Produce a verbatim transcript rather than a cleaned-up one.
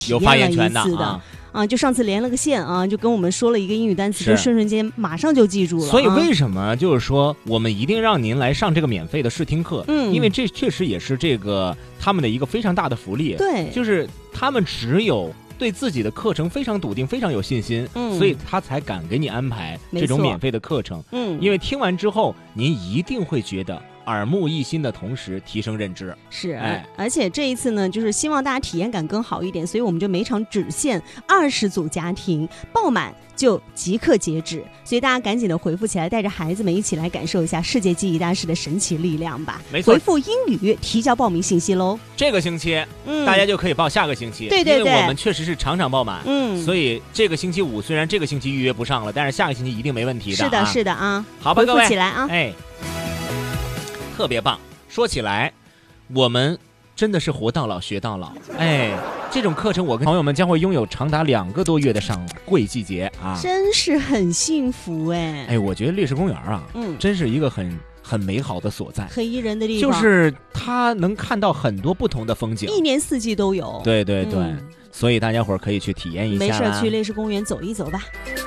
有发言权的啊。啊，就上次连了个线啊，就跟我们说了一个英语单词，就瞬瞬间马上就记住了。 所以为什么就是说我们一定让您来上这个免费的试听课？嗯，因为这确实也是这个他们的一个非常大的福利。 对， 就是他们只有对自己的课程非常笃定，非常有信心，嗯，所以他才敢给你安排这种免费的课程。嗯，因为听完之后，您一定会觉得耳目一新的同时提升认知。 是，哎，而且这一次呢，就是希望大家体验感更好一点，所以我们就每场只限二十组家庭，爆满就即刻截止，所以大家赶紧的回复起来，带着孩子们一起来感受一下世界记忆大师的神奇力量吧。 没错， 回复英语提交报名信息喽。 这个星期，嗯，大家就可以报下个星期。 对对对， 因为我们确实是场场爆满，嗯，所以这个星期五虽然这个星期预约不上了，但是下个星期一定没问题的。 是的，是的啊。 好吧，各位， 回复起来啊， 哎，特别棒。说起来，我们真的是活到老学到老。哎，这种课程我跟朋友们将会拥有长达两个多月的赏桂季节啊， 真是很幸福哎。 哎，我觉得烈士公园啊，嗯，真是一个很很美好的所在， 很宜人的地方， 就是它能看到很多不同的风景， 一年四季都有。 对对对，嗯，所以大家伙儿可以去体验一下。 没事去烈士公园走一走吧。